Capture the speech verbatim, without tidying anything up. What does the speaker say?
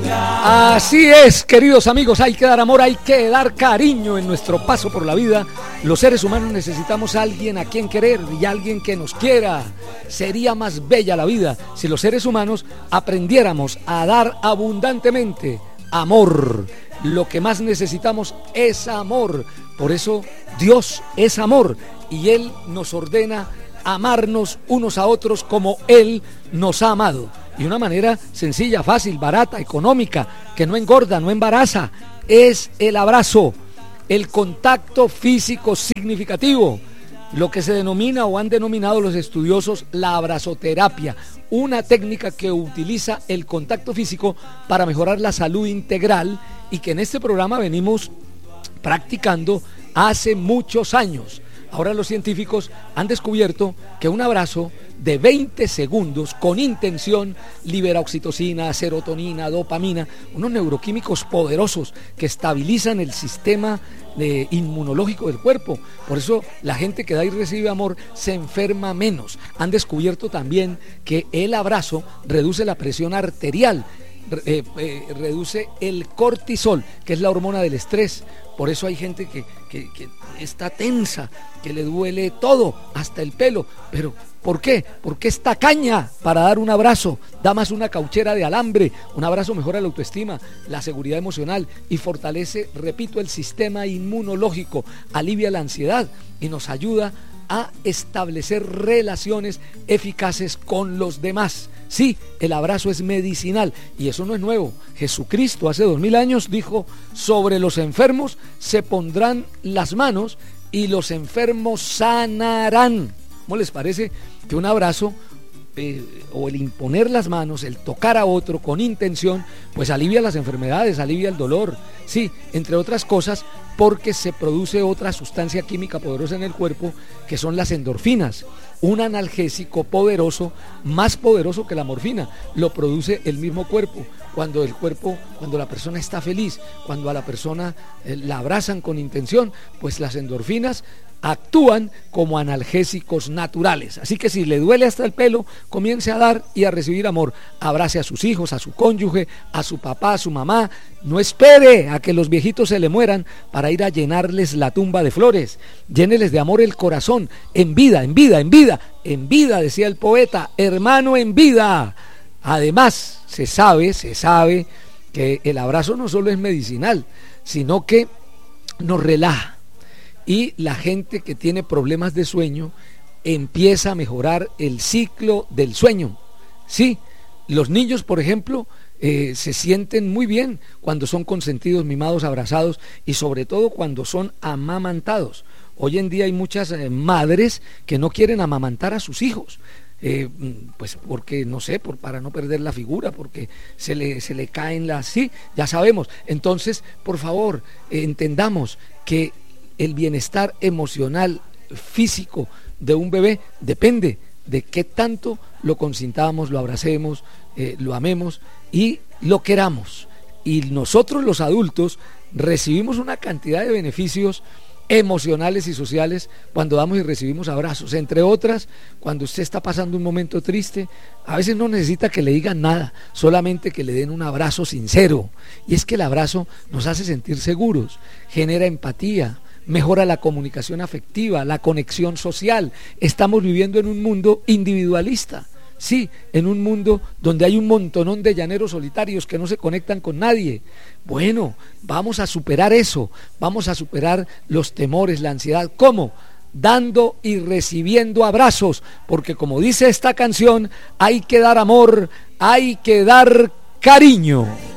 Así es, queridos amigos, hay que dar amor, hay que dar cariño en nuestro paso por la vida. Los seres humanos necesitamos a alguien a quien querer y a alguien que nos quiera. Sería más bella la vida si los seres humanos aprendiéramos a dar abundantemente amor. Lo que más necesitamos es amor. Por eso Dios es amor y Él nos ordena amarnos unos a otros como Él nos ha amado. Y una manera sencilla, fácil, barata, económica, que no engorda, no embaraza, es el abrazo, el contacto físico significativo, lo que se denomina o han denominado los estudiosos la abrazoterapia, una técnica que utiliza el contacto físico para mejorar la salud integral y que en este programa venimos practicando hace muchos años. Ahora los científicos han descubierto que un abrazo de veinte segundos con intención libera oxitocina, serotonina, dopamina, unos neuroquímicos poderosos que estabilizan el sistema eh, inmunológico del cuerpo. Por eso la gente que da y recibe amor se enferma menos. Han descubierto también que el abrazo reduce la presión arterial, eh, eh, reduce el cortisol, que es la hormona del estrés. Por eso hay gente que, que, que está tensa, que le duele todo, hasta el pelo. Pero ¿por qué? Porque esta caña para dar un abrazo da más una cauchera de alambre. Un abrazo mejora la autoestima, la seguridad emocional y fortalece, repito, el sistema inmunológico, alivia la ansiedad y nos ayuda a establecer relaciones eficaces con los demás. Sí, el abrazo es medicinal y eso no es nuevo. Jesucristo hace dos mil años dijo: sobre los enfermos se pondrán las manos y los enfermos sanarán. ¿Cómo les parece que un abrazo eh, o el imponer las manos, el tocar a otro con intención, pues alivia las enfermedades, alivia el dolor? Sí, entre otras cosas, porque se produce otra sustancia química poderosa en el cuerpo, que son las endorfinas, un analgésico poderoso, más poderoso que la morfina. Lo produce el mismo cuerpo. Cuando el cuerpo, cuando la persona está feliz, cuando a la persona eh, la abrazan con intención, pues las endorfinas actúan como analgésicos naturales. Así que si le duele hasta el pelo, comience a dar y a recibir amor. Abrace a sus hijos, a su cónyuge, a su papá, a su mamá. No espere a que los viejitos se le mueran para ir a llenarles la tumba de flores. Lléneles de amor el corazón, en vida, en vida, en vida, en vida, decía el poeta, hermano, en vida. Además, se sabe, se sabe que el abrazo no solo es medicinal, sino que nos relaja. Y la gente que tiene problemas de sueño empieza a mejorar el ciclo del sueño. Sí, los niños, por ejemplo, eh, se sienten muy bien cuando son consentidos, mimados, abrazados y sobre todo cuando son amamantados. Hoy en día hay muchas eh, madres que no quieren amamantar a sus hijos. Eh, pues porque no sé, por, para no perder la figura, porque se le, se le caen las... Sí, ya sabemos. Entonces, por favor, eh, entendamos que el bienestar emocional, físico de un bebé depende de qué tanto lo consintamos, lo abracemos, eh, lo amemos y lo queramos. Y nosotros los adultos recibimos una cantidad de beneficios emocionales y sociales cuando damos y recibimos abrazos. Entre otras, cuando usted está pasando un momento triste, a veces no necesita que le digan nada, solamente que le den un abrazo sincero. Y es que el abrazo nos hace sentir seguros, genera empatía, mejora la comunicación afectiva, la conexión social. Estamos viviendo en un mundo individualista, sí, en un mundo donde hay un montonón de llaneros solitarios que no se conectan con nadie. Bueno, vamos a superar eso, vamos a superar los temores, la ansiedad. ¿Cómo? Dando y recibiendo abrazos, porque como dice esta canción, hay que dar amor, hay que dar cariño.